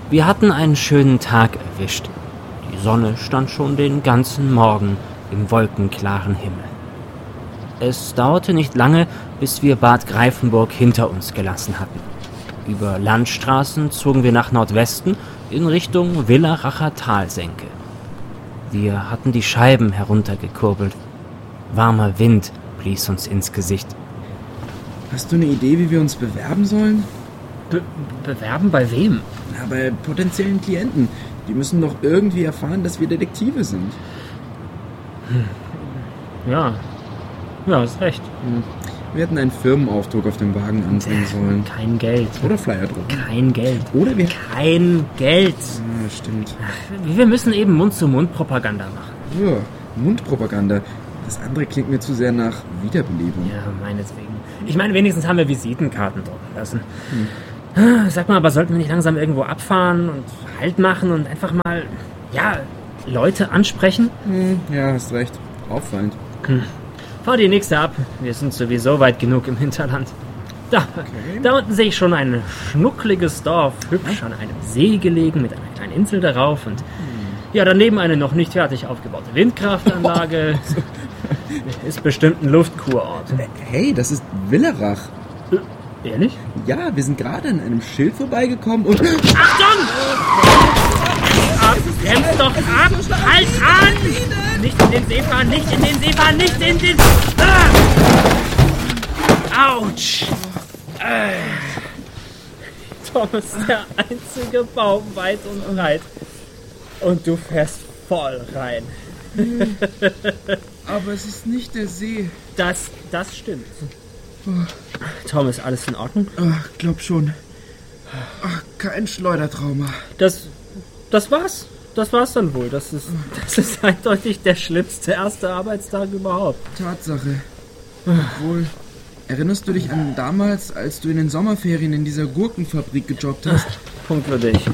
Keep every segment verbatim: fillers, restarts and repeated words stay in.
Wir hatten einen schönen Tag erwischt. Die Sonne stand schon den ganzen Morgen im wolkenklaren Himmel. Es dauerte nicht lange, bis wir Bad Greifenburg hinter uns gelassen hatten. Über Landstraßen zogen wir nach Nordwesten in Richtung Villeracher Talsenke. Wir hatten die Scheiben heruntergekurbelt. Warmer Wind blies uns ins Gesicht. Hast du eine Idee, wie wir uns bewerben sollen? Be- bewerben bei wem? Na, bei potenziellen Klienten. Die müssen doch irgendwie erfahren, dass wir Detektive sind. Hm. Ja, ja, hast recht. Hm. Wir hätten einen Firmenaufdruck auf dem Wagen anbringen sollen. Kein Geld. Oder Flyer drucken. Kein Geld. Oder wir... Kein Geld. Ja, stimmt. Wir müssen eben Mund-zu-Mund-Propaganda machen. Ja, Mundpropaganda. Das andere klingt mir zu sehr nach Wiederbelebung. Ja, meinetwegen. Ich meine, wenigstens haben wir Visitenkarten drucken lassen. Hm. Sag mal, aber sollten wir nicht langsam irgendwo abfahren und Halt machen und einfach mal, ja, Leute ansprechen? Hm, ja, hast recht. Auffallend. Hm. Fahr die nächste ab. Wir sind sowieso weit genug im Hinterland. Da, Okay. da unten sehe ich schon ein schnuckliges Dorf, hübsch an einem See gelegen, mit einer kleinen Insel darauf und ja, daneben eine noch nicht fertig aufgebaute Windkraftanlage. Ist bestimmt ein Luftkurort. Hey, das ist Villerach. Äh, ehrlich? Ja, wir sind gerade an einem Schild vorbeigekommen und... Achtung! Ab, bremst doch ab! Halt an! Nicht in den See fahren, nicht in den See fahren, nicht in den... Ah! Autsch! Äh. Thomas, der einzige Baum weit und breit. Und du fährst voll rein. Aber es ist nicht der See. Das, das stimmt. Thomas, alles in Ordnung? Ach, glaub schon. Ach, kein Schleudertrauma. Das, das war's. Das war's dann wohl. Das ist, das ist eindeutig der schlimmste erste Arbeitstag überhaupt. Tatsache. Obwohl, erinnerst du dich an damals, als du in den Sommerferien in dieser Gurkenfabrik gejobbt hast? Punkt für dich.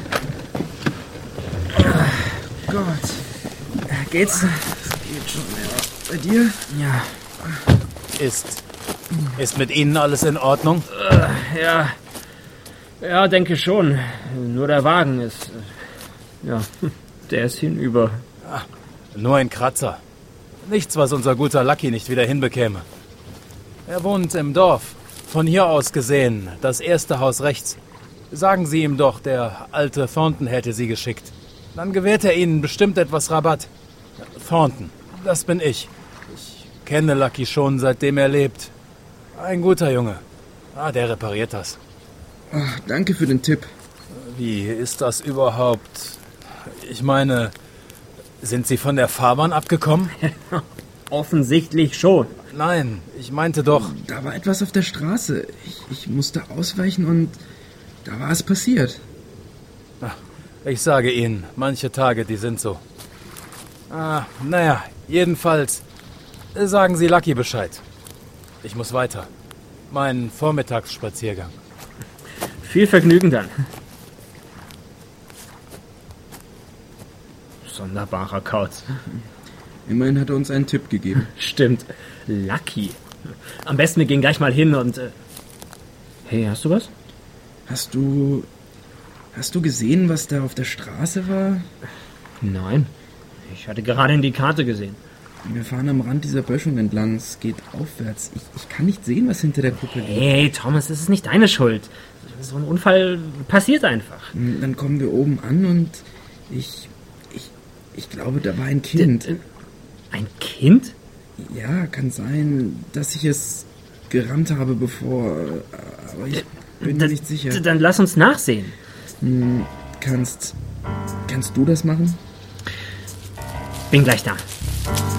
Gott. Geht's? Geht schon, ja. Bei dir? Ja. Ist, ist mit Ihnen alles in Ordnung? Äh, ja. Ja, denke schon. Nur der Wagen ist... äh, Ja, der ist hinüber. Ah, nur ein Kratzer. Nichts, was unser guter Lucky nicht wieder hinbekäme. Er wohnt im Dorf. Von hier aus gesehen, das erste Haus rechts. Sagen Sie ihm doch, der alte Thornton hätte Sie geschickt. Dann gewährt er Ihnen bestimmt etwas Rabatt. Thornton, das bin ich. Ich kenne Lucky schon, seitdem er lebt. Ein guter Junge. Ah, der repariert das. Ach, danke für den Tipp. Wie ist das überhaupt? Ich meine, sind Sie von der Fahrbahn abgekommen? Offensichtlich schon. Nein, ich meinte doch... Da war etwas auf der Straße. Ich, ich musste ausweichen und da war es passiert. Ach, ich sage Ihnen, manche Tage, die sind so. Ah, naja, jedenfalls sagen Sie Lucky Bescheid. Ich muss weiter. Mein Vormittagsspaziergang. Viel Vergnügen dann. Sonderbarer Kauz. Immerhin hat er uns einen Tipp gegeben. Stimmt. Lucky. Am besten wir gehen gleich mal hin und... Äh hey, hast du was? Hast du... Hast du gesehen, was da auf der Straße war? Nein. Ich hatte gerade in die Karte gesehen. Wir fahren am Rand dieser Böschung entlang. Es geht aufwärts. Ich, ich kann nicht sehen, was hinter der Kuppe liegt. Hey, Thomas, das ist nicht deine Schuld. So ein Unfall passiert einfach. Dann kommen wir oben an und ich... Ich, ich glaube, da war ein Kind. D- Ein Kind? Ja, kann sein, dass ich es gerammt habe, bevor... Aber ich bin mir D- nicht sicher. d- Dann lass uns nachsehen. Hm, kannst... Kannst du das machen? Bin gleich da.